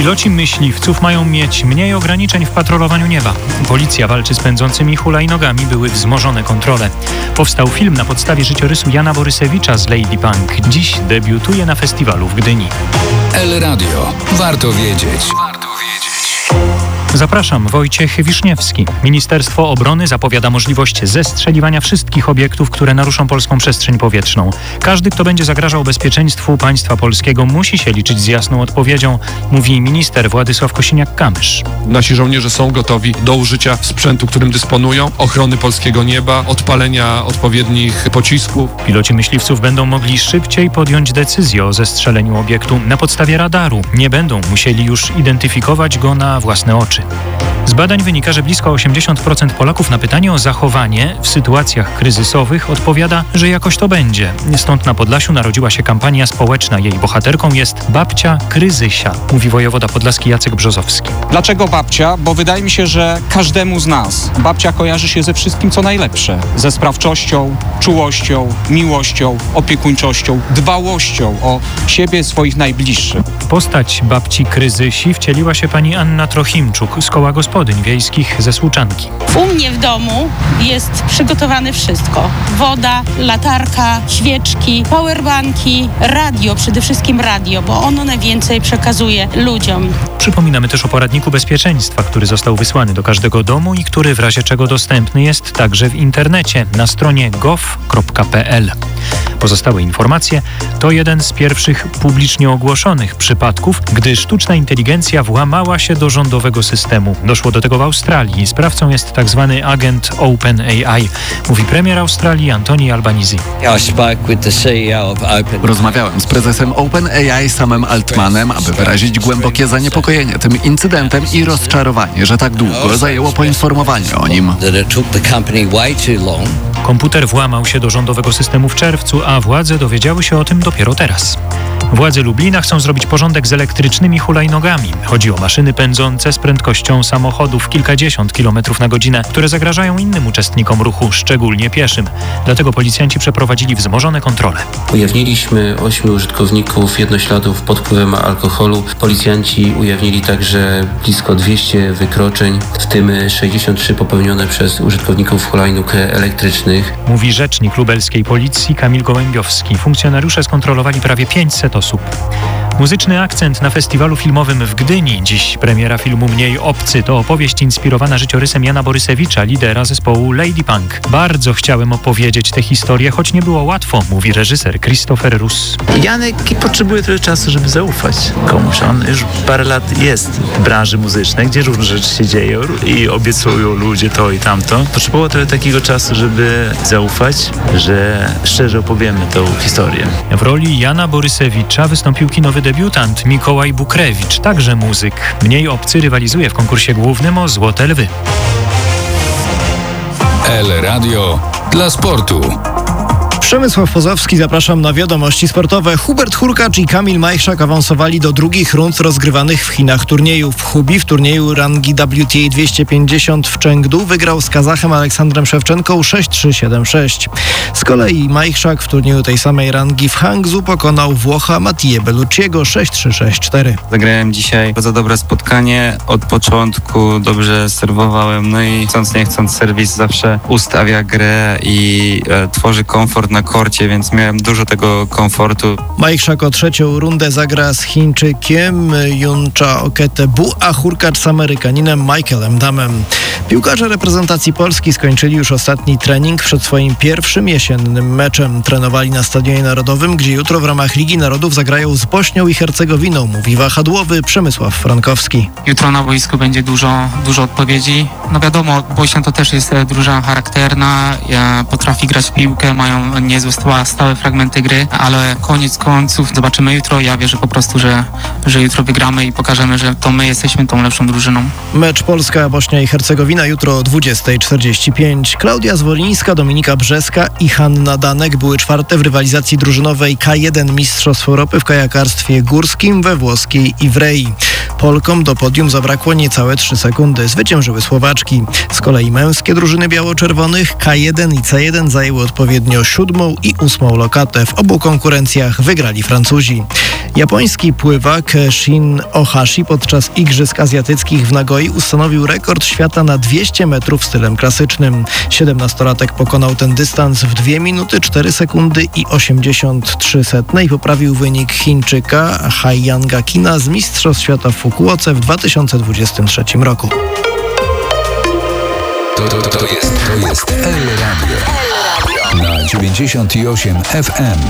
Piloci myśliwców mają mieć mniej ograniczeń w patrolowaniu nieba. Policja walczy z pędzącymi hulajnogami, były wzmożone kontrole. Powstał film na podstawie życiorysu Jana Borysewicza z Lady Punk. Dziś debiutuje na festiwalu w Gdyni. El Radio. Warto wiedzieć. Zapraszam, Wojciech Wiszniewski. Ministerstwo Obrony zapowiada możliwość zestrzeliwania wszystkich obiektów, które naruszą polską przestrzeń powietrzną. Każdy, kto będzie zagrażał bezpieczeństwu państwa polskiego, musi się liczyć z jasną odpowiedzią, mówi minister Władysław Kosiniak-Kamysz. Nasi żołnierze są gotowi do użycia sprzętu, którym dysponują, ochrony polskiego nieba, odpalenia odpowiednich pocisków. Piloci myśliwców będą mogli szybciej podjąć decyzję o zestrzeleniu obiektu na podstawie radaru. Nie będą musieli już identyfikować go na własne oczy. Z badań wynika, że blisko 80% Polaków na pytanie o zachowanie w sytuacjach kryzysowych odpowiada, że jakoś to będzie. Stąd na Podlasiu narodziła się kampania społeczna. Jej bohaterką jest babcia Kryzysia, mówi wojewoda podlaski Jacek Brzozowski. Dlaczego babcia? Bo wydaje mi się, że każdemu z nas babcia kojarzy się ze wszystkim, co najlepsze. Ze sprawczością, czułością, miłością, opiekuńczością, dbałością o siebie, swoich najbliższych. W postać babci Kryzysi wcieliła się pani Anna Trochimczuk z Koła Gospodyń Wiejskich ze Słuczanki. U mnie w domu jest przygotowane wszystko. Woda, latarka, świeczki, powerbanki, radio, przede wszystkim radio, bo ono najwięcej przekazuje ludziom. Przypominamy też o poradniku bezpieczeństwa, który został wysłany do każdego domu i który w razie czego dostępny jest także w internecie na stronie gov.pl. Pozostałe informacje to jeden z pierwszych publicznie ogłoszonych przypadków, gdy sztuczna inteligencja włamała się do rządowego systemu. Doszło do tego w Australii. Sprawcą jest tzw. agent OpenAI, mówi premier Australii Anthony Albanese. Rozmawiałem z prezesem OpenAI Samem Altmanem, aby wyrazić głębokie zaniepokojenie tym incydentem i rozczarowanie, że tak długo zajęło poinformowanie o nim. Komputer włamał się do rządowego systemu w czerwcu, a władze dowiedziały się o tym dopiero teraz. Władze Lublina chcą zrobić porządek z elektrycznymi hulajnogami. Chodzi o maszyny pędzące z prędkością samochodów kilkadziesiąt kilometrów na godzinę, które zagrażają innym uczestnikom ruchu, szczególnie pieszym. Dlatego policjanci przeprowadzili wzmożone kontrole. Ujawniliśmy 8 użytkowników jednośladów pod wpływem alkoholu. Policjanci ujawnili także blisko 200 wykroczeń, w tym 63 popełnione przez użytkowników hulajnóg elektrycznych. Mówi rzecznik lubelskiej policji Kamil Gołębiowski. Funkcjonariusze skontrolowali prawie 500 osób. Muzyczny akcent na festiwalu filmowym w Gdyni. Dziś premiera filmu Mniej obcy. To opowieść inspirowana życiorysem Jana Borysewicza, lidera zespołu Lady Punk. Bardzo chciałem opowiedzieć tę historię, choć nie było łatwo, mówi reżyser Christopher Russ. Janek potrzebuje trochę czasu, żeby zaufać komuś. On już parę lat jest w branży muzycznej, gdzie różne rzeczy się dzieją i obiecują ludzie to i tamto. Potrzebowało trochę takiego czasu, żeby zaufać, że szczerze opowiemy tą historię. W roli Jana Borysewicza wystąpił kinowy debiutant Mikołaj Bukrewicz, także muzyk. Mniej obcy rywalizuje w konkursie głównym o Złote Lwy. El Radio dla sportu. Przemysław Pozowski, zapraszam na wiadomości sportowe. Hubert Hurkacz i Kamil Majchrzak awansowali do drugich rund rozgrywanych w Chinach turniejów. Hubi w turnieju rangi WTA 250 w Chengdu wygrał z Kazachem Aleksandrem Szewczenką 6-3, 7-6. Z kolei Majchrzak w turnieju tej samej rangi w Hangzhou pokonał Włocha Mattię Bellucciego 6-3, 6-4. Zagrałem dzisiaj bardzo dobre spotkanie. Od początku dobrze serwowałem, no i chcąc nie chcąc serwis zawsze ustawia grę i tworzy komfort na korcie, więc miałem dużo tego komfortu. Majchrzak o trzecią rundę zagra z Chińczykiem Juncha Oketebu, a Hurkacz z Amerykaninem Michaelem Damem. Piłkarze reprezentacji Polski skończyli już ostatni trening przed swoim pierwszym jesiennym meczem. Trenowali na Stadionie Narodowym, gdzie jutro w ramach Ligi Narodów zagrają z Bośnią i Hercegowiną, mówi wahadłowy Przemysław Frankowski. Jutro na boisku będzie dużo odpowiedzi. No wiadomo, Bośnia to też jest drużyna charakterna, potrafi grać w piłkę, mają niezłe stałe fragmenty gry, ale koniec końców zobaczymy jutro. Ja wierzę po prostu, że jutro wygramy i pokażemy, że to my jesteśmy tą lepszą drużyną. Mecz Polska, Bośnia i Hercegowina jutro o 20:45. Klaudia Zwolińska, Dominika Brzeska i Hanna Danek były czwarte w rywalizacji drużynowej K1 Mistrzostw Europy w kajakarstwie górskim we włoskiej Ivrei. Polkom do podium zabrakło niecałe 3 sekundy. Zwyciężyły Słowaczki. Z kolei męskie drużyny biało-czerwonych K1 i C1 zajęły odpowiednio 7. i 8. lokatę. W obu konkurencjach wygrali Francuzi. Japoński pływak Shin Ohashi podczas Igrzysk Azjatyckich w Nagoi ustanowił rekord świata na 200 metrów stylem klasycznym. 17-latek pokonał ten dystans w 2 minuty 4 sekundy i 83 setne i poprawił wynik Chińczyka Haiyanga Kina z Mistrzostw Świata w Fukuoce w 2023 roku. To jest El Radio na 98 FM.